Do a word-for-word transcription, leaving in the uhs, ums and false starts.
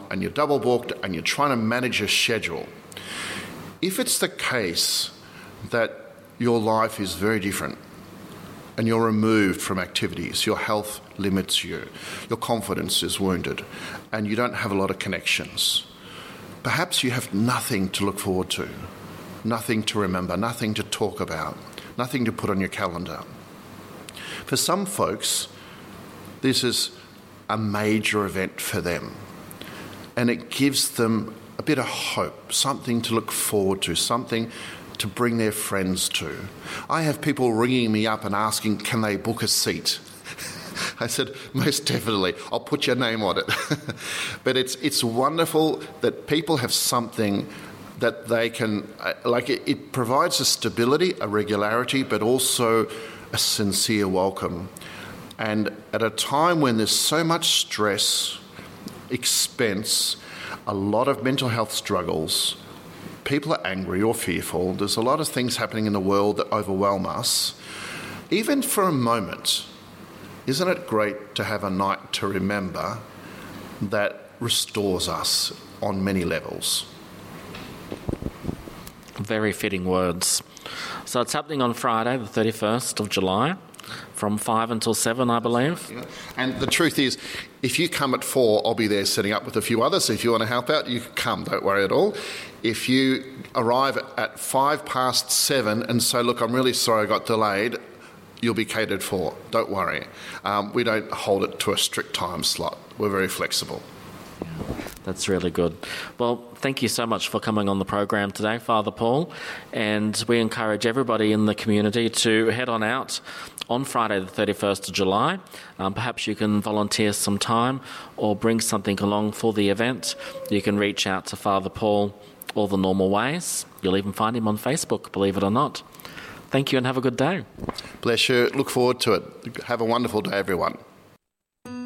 and you're double booked and you're trying to manage your schedule. If it's the case that your life is very different and you're removed from activities, your health limits you, your confidence is wounded, and you don't have a lot of connections, perhaps you have nothing to look forward to, nothing to remember, nothing to talk about, nothing to put on your calendar. For some folks, this is a major event for them, and it gives them a bit of hope, something to look forward to, something to bring their friends to. I have people ringing me up and asking, can they book a seat? I said, most definitely, I'll put your name on it. But it's it's wonderful that people have something that they can, like it, it provides a stability, a regularity, but also a sincere welcome. And at a time when there's so much stress, expense, a lot of mental health struggles, people are angry or fearful, there's a lot of things happening in the world that overwhelm us, even for a moment, isn't it great to have a night to remember that restores us on many levels? Very fitting words. So it's happening on Friday, the thirty-first of July, from five until seven, I believe. Yeah. And the truth is, if you come at four, I'll be there setting up with a few others. So if you want to help out, you can come, don't worry at all. If you arrive at five past seven and say, look, I'm really sorry I got delayed, you'll be catered for. Don't worry. Um, we don't hold it to a strict time slot. We're very flexible. That's really good. Well, thank you so much for coming on the program today, Father Paul, and we encourage everybody in the community to head on out on Friday the thirty-first of July. Um, perhaps you can volunteer some time or bring something along for the event. You can reach out to Father Paul all the normal ways. You'll even find him on Facebook, believe it or not. Thank you and have a good day. Bless you. Look forward to it. Have a wonderful day, everyone.